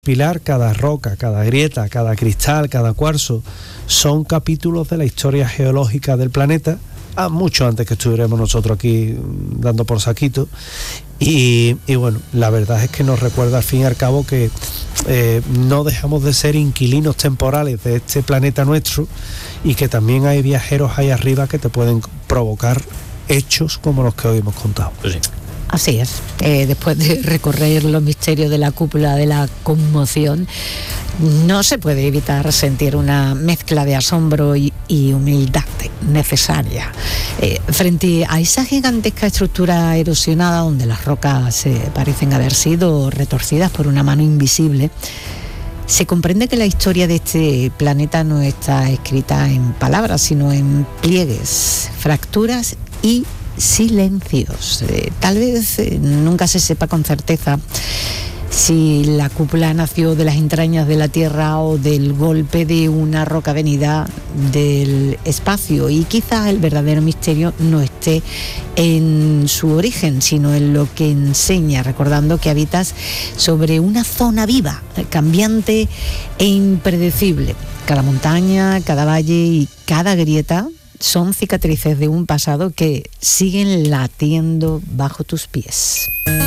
pilar, cada roca, cada grieta, cada cristal, cada cuarzo, son capítulos de la historia geológica del planeta, mucho antes que estuviéramos nosotros aquí dando por saquito. Y bueno, la verdad es que nos recuerda al fin y al cabo que no dejamos de ser inquilinos temporales de este planeta nuestro, y que también hay viajeros ahí arriba que te pueden provocar hechos como los que hoy hemos contado. Sí. Así es, después de recorrer los misterios de la cúpula de la conmoción, no se puede evitar sentir una mezcla de asombro y humildad necesaria frente a esa gigantesca estructura erosionada donde las rocas parecen haber sido retorcidas por una mano invisible. Se comprende que la historia de este planeta no está escrita en palabras, sino en pliegues, fracturas y silencios. Tal vez nunca se sepa con certeza si la cúpula nació de las entrañas de la Tierra o del golpe de una roca venida del espacio, y quizás el verdadero misterio no esté en su origen, sino en lo que enseña, recordando que habitas sobre una zona viva, cambiante e impredecible. Cada montaña, cada valle y cada grieta son cicatrices de un pasado que siguen latiendo bajo tus pies.